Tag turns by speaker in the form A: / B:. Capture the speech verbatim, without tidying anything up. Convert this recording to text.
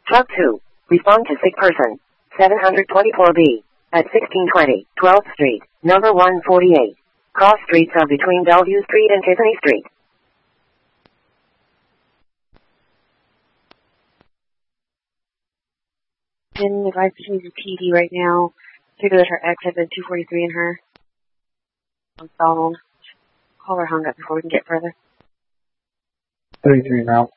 A: Truck two. Respond to sick person. seven twenty-four B. At sixteen twenty, twelfth Street, number one forty-eight. Cross streets are between Bellevue Street and Tiffany Street.
B: In advice between the P D right now. Figure that her ex had been two forty-three in her. On phone. Call her hung up before we can get further.
C: thirty-three now.